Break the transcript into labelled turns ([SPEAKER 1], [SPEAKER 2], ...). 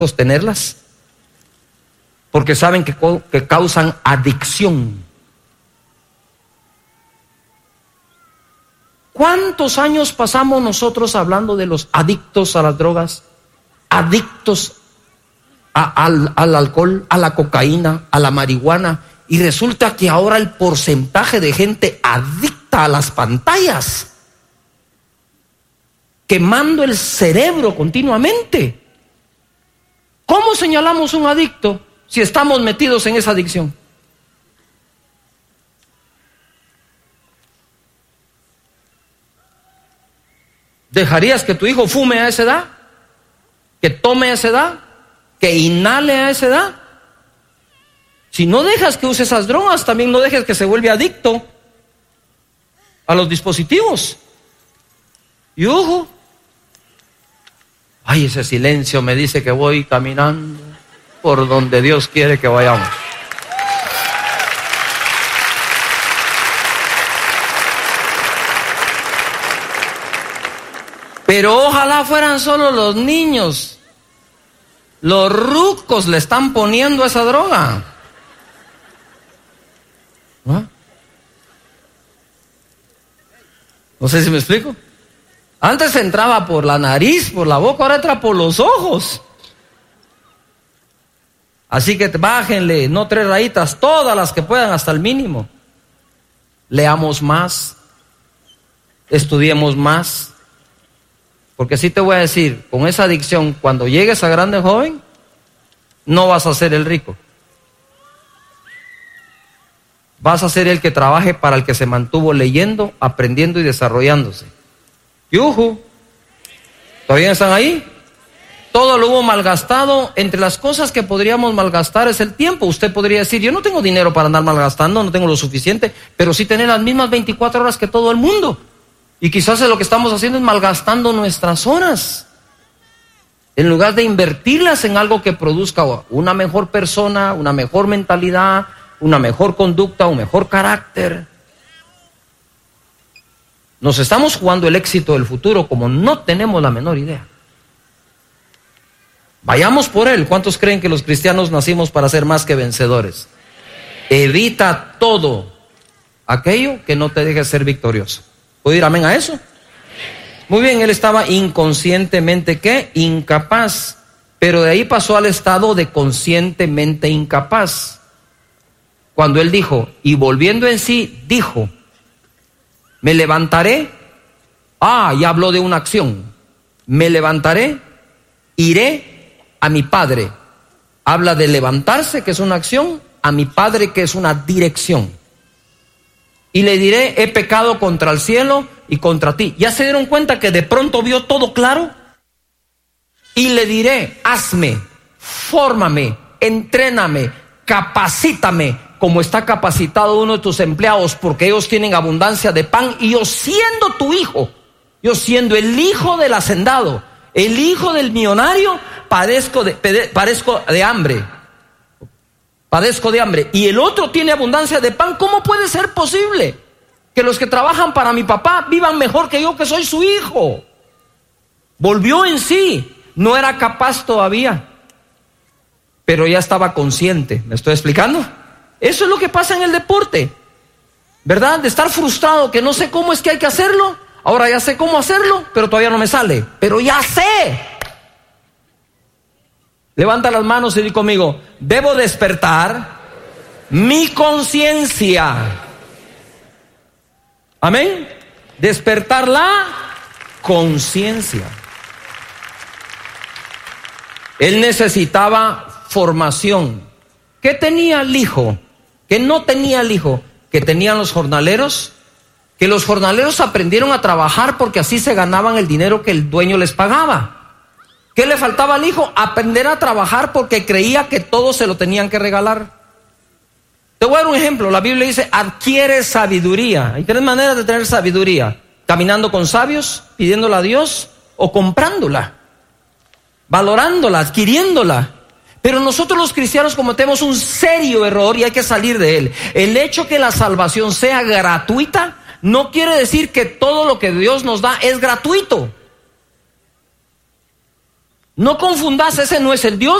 [SPEAKER 1] sostenerlas, porque saben que causan adicción. ¿Cuántos años pasamos nosotros hablando de los adictos a las drogas, adictos al alcohol, a la cocaína, a la marihuana? Y resulta que ahora el porcentaje de gente adicta a las pantallas, quemando el cerebro continuamente. ¿Cómo señalamos un adicto si estamos metidos en esa adicción? ¿Dejarías que tu hijo fume a esa edad? ¿Que tome a esa edad? ¿Que inhale a esa edad? Si no dejas que use esas drogas, también no dejes que se vuelva adicto a los dispositivos. Y ojo, ay, ese silencio me dice que voy caminando por donde Dios quiere que vayamos. Pero ojalá fueran solo los niños. Los rucos le están poniendo esa droga. ¿Ah? No sé si me explico. Antes entraba por la nariz, por la boca, ahora entra por los ojos. Así que bájenle, no 3 rayitas, todas las que puedan, hasta el mínimo. Leamos más, estudiemos más. Porque sí te voy a decir, con esa adicción, cuando llegues a grande joven, no vas a ser el rico. Vas a ser el que trabaje para el que se mantuvo leyendo, aprendiendo y desarrollándose. ¡Yujú! ¿Todavía están ahí? Todo lo hubo malgastado. Entre las cosas que podríamos malgastar es el tiempo. Usted podría decir, yo no tengo dinero para andar malgastando, no tengo lo suficiente, pero sí tener las mismas 24 horas que todo el mundo. Y quizás lo que estamos haciendo es malgastando nuestras horas, en lugar de invertirlas en algo que produzca una mejor persona, una mejor mentalidad, una mejor conducta, un mejor carácter. Nos estamos jugando el éxito del futuro como no tenemos la menor idea. Vayamos por él. ¿Cuántos creen que los cristianos nacimos para ser más que vencedores? Evita todo aquello que no te deje ser victorioso. ¿Puedo ir amén a eso? Muy bien, él estaba inconscientemente, ¿qué? Incapaz. Pero de ahí pasó al estado de conscientemente incapaz. Cuando él dijo, y volviendo en sí, dijo, me levantaré. Ya habló de una acción. Me levantaré, iré a mi padre. Habla de levantarse, que es una acción, a mi padre, que es una dirección. Y le diré, he pecado contra el cielo y contra ti. ¿Ya se dieron cuenta que de pronto vio todo claro? Y le diré, hazme, fórmame, entréname, capacítame, como está capacitado uno de tus empleados, porque ellos tienen abundancia de pan, y yo siendo tu hijo, yo siendo el hijo del hacendado, el hijo del millonario, padezco de hambre. Padezco de hambre, y el otro tiene abundancia de pan. ¿Cómo puede ser posible que los que trabajan para mi papá vivan mejor que yo, que soy su hijo? Volvió en sí, no era capaz todavía, pero ya estaba consciente. ¿Me estoy explicando? Eso es lo que pasa en el deporte, ¿verdad? De estar frustrado, que no sé cómo es que hay que hacerlo. Ahora ya sé cómo hacerlo, pero todavía no me sale, pero ya sé. Levanta las manos y di conmigo, debo despertar mi conciencia. Amén. Despertar la conciencia. Él necesitaba formación. ¿Qué tenía el hijo? ¿Qué no tenía el hijo? ¿Que tenían los jornaleros? Que los jornaleros aprendieron a trabajar porque así se ganaban el dinero que el dueño les pagaba. ¿Qué le faltaba al hijo? Aprender a trabajar porque creía que todo se lo tenían que regalar. Te voy a dar un ejemplo. La Biblia dice, adquiere sabiduría. Hay 3 maneras de tener sabiduría: caminando con sabios, pidiéndola a Dios, o comprándola, valorándola, adquiriéndola. Pero nosotros los cristianos cometemos un serio error y hay que salir de él. El hecho que la salvación sea gratuita no quiere decir que todo lo que Dios nos da es gratuito. No confundas, ese no es el Dios